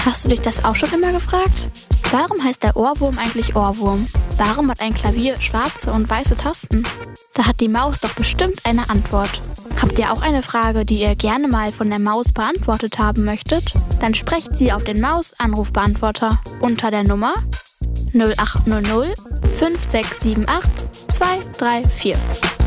Hast du dich das auch schon immer gefragt? Warum heißt der Ohrwurm eigentlich Ohrwurm? Warum hat ein Klavier schwarze und weiße Tasten? Da hat die Maus doch bestimmt eine Antwort. Habt ihr auch eine Frage, die ihr gerne mal von der Maus beantwortet haben möchtet? Dann sprecht sie auf den Maus-Anrufbeantworter unter der Nummer 0800 5678 234.